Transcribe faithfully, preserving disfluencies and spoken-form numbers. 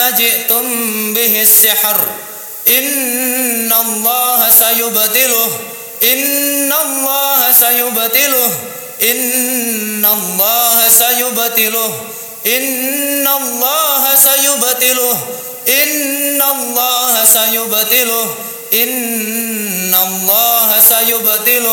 ما جئتم به السحر إن الله سيبطله إن الله سيبطله إن الله سيبطله إن الله سيبطله إن الله سيبطله إن الله سيبطله